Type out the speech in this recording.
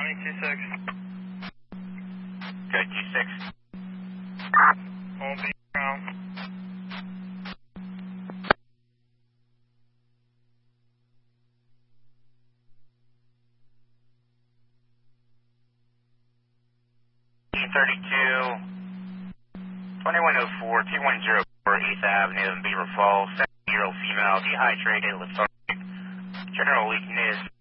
26. Good, 26. Won't be around. E32, 2104, 2104 8th Avenue in Beaver Falls, 70-year-old female, dehydrated, lethargic, general weakness.